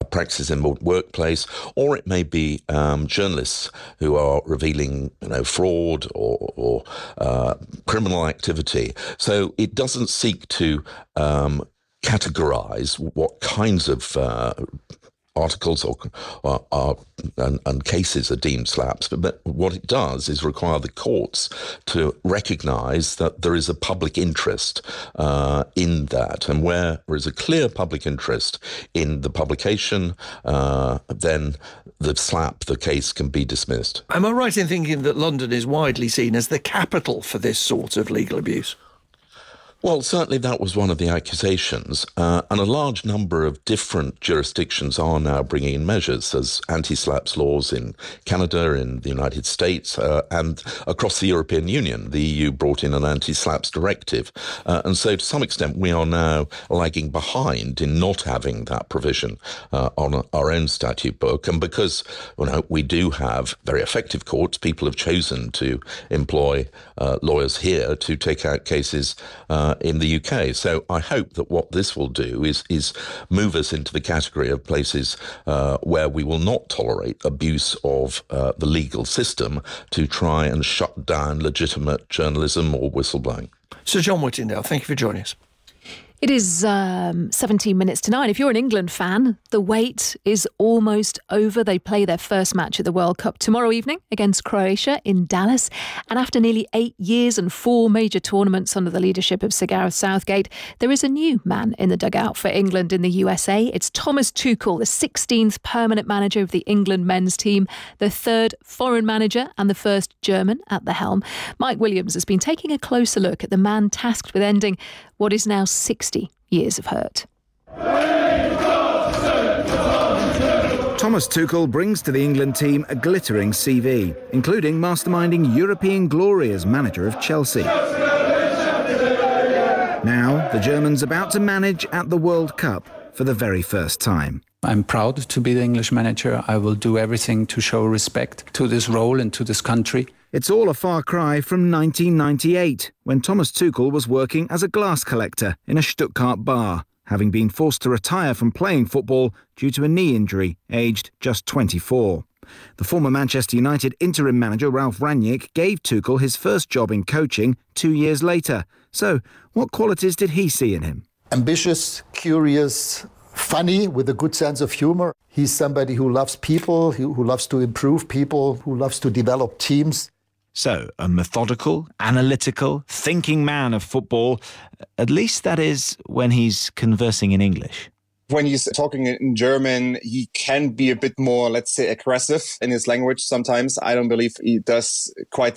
practices in the workplace, or it may be journalists who are revealing, fraud or criminal activity. So it doesn't seek to categorize what kinds of articles and cases are deemed slaps, but what it does is require the courts to recognise that there is a public interest in that, and where there is a clear public interest in the publication, then the case can be dismissed. Am I right in thinking that London is widely seen as the capital for this sort of legal abuse? Well, certainly that was one of the accusations, and a large number of different jurisdictions are now bringing in measures. There's anti-slaps laws in Canada, in the United States, and across the European Union. The EU brought in an anti-slaps directive, and so to some extent we are now lagging behind in not having that provision on our own statute book. And because we do have very effective courts, people have chosen to employ lawyers here to take out cases in the UK. So I hope that what this will do is move us into the category of places where we will not tolerate abuse of the legal system to try and shut down legitimate journalism or whistleblowing. Sir John Whittingdale, thank you for joining us. It is 17 minutes to 9. If you're an England fan, the wait is almost over. They play their first match at the World Cup tomorrow evening against Croatia in Dallas. And after nearly 8 years and 4 major tournaments under the leadership of Sir Gareth Southgate, there is a new man in the dugout for England in the USA. It's Thomas Tuchel, the 16th permanent manager of the England men's team, the third foreign manager and the first German at the helm. Mike Williams has been taking a closer look at the man tasked with ending what is now 60 years of hurt. Thomas Tuchel brings to the England team a glittering CV, including masterminding European glory as manager of Chelsea. Now, the German's about to manage at the World Cup for the very first time. I'm proud to be the English manager. I will do everything to show respect to this role and to this country. It's all a far cry from 1998, when Thomas Tuchel was working as a glass collector in a Stuttgart bar, having been forced to retire from playing football due to a knee injury, aged just 24. The former Manchester United interim manager Ralf Rangnick gave Tuchel his first job in coaching 2 years later. So, what qualities did he see in him? Ambitious, curious, funny, with a good sense of humor. He's somebody who loves people, who loves to improve people, who loves to develop teams. So, a methodical, analytical, thinking man of football, at least that is when he's conversing in English. When he's talking in German, he can be a bit more, let's say, aggressive in his language sometimes. I don't believe he does quite